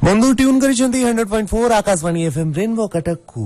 बंधु tune करिसेंती 100.4 Akashvani FM rainbow Cuttack को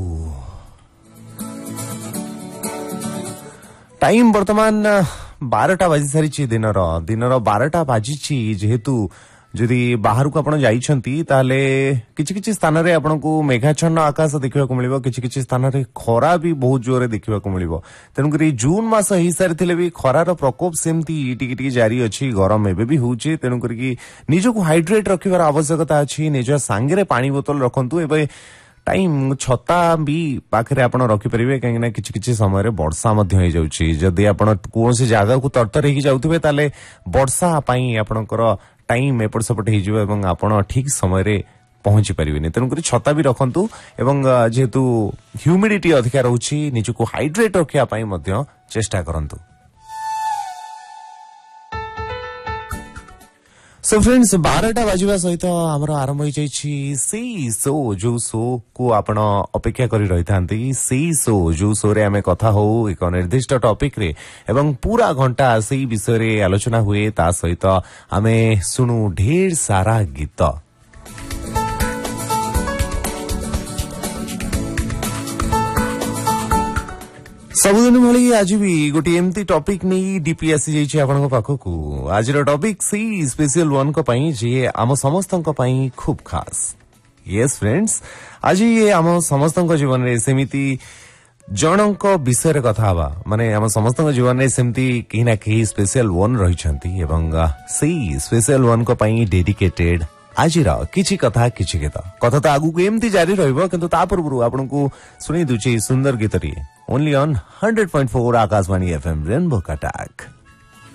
time वर्तमान 12टा बाजी सारी दिनर 12टा बाजी जेहेतु जदि बाहर को आपण जाइछंती ताले किछि किछि स्थान रे आपण को मेघाच्छन्न आकाश देखिबा को मिलिबो किछि किछि स्थान रे खरा भी बहुत जोरे देखिबा को मिलिबो तेनु करी जून मास ही सारिथिले भी खरार प्रकोप सेमती टिकि टिकि जारी अछि गरम एबे भी होउछि तेनु करी कि निजो को हाइड्रेट रखिबार आवश्यकता अछि निजो सांगे रे पानी बोतल रखंतु एबे टाइम छता भी पाखरे आपण रखि परिबे काहे ना किछि किछि समय रे वर्षा मध्ये होई जाउछि जदि आपण कोनसी जगह को तरतर हेकि जाउथिबे ताले वर्षा पई आपणकर टाइम एपट सेपट हो एवं आपण ठीक समय रे पहुंची पारिबेनी तेणुक छता भी रखंतु एवं जेहेतु ह्यूमिडिटी अधिक रहउछि निजको हाइड्रेट रखिया पई मध्य चेष्टा करंतु। सो फ्रेंड्स 12टा बाजिबा सहित हमर आरंभ होई जाईछि सेई शो जो शो को आपण अपेक्षा करी रही थांती सेई शो जो शो रे हमें कथा हो एक निर्दिष्ट टॉपिक रे एवं पूरा घंटा सेई विषय रे आलोचना हुए ता सहित हमें सुनु ढेर सारा गीत। सबुदिन भली आज भी गोटे एमती टॉपिक नहीं डीपी आसी जाइए आपन पाखकू आज टॉपिक सी स्पेशल वन को पई जे आम समस्तन को पई खूब खास। यस फ्रेंड्स आज ये आम समस्तन जीवन रे सेमिति जनक विषय रे कथा हवा माने आम समस्तन जीवन रे सेमती कहीं ना कहीं स्पेशल वन रहिछंती एवं सी स्पेशल वन को पई डेडिकेटेड आज किछि कथा किछि गीत कथा तो आगु एमती जारी रहइबो किंतु ता पूर्व आपन को सुनी दुची सुंदर गीतरी only on 100.4 Akashvani FM rainbow Cuttack.